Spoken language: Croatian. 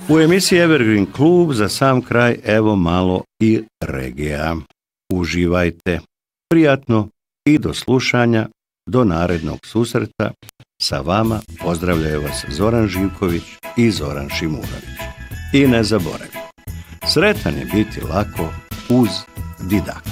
U emisiji Evergreen Klub za sam kraj evo malo i regija. Uživajte. Prijatno i do slušanja, do narednog susreta. Sa vama pozdravljaju vas Zoran Živković i Zoran Šimunović. I ne zaboravite, sretan je biti lako uz Didak.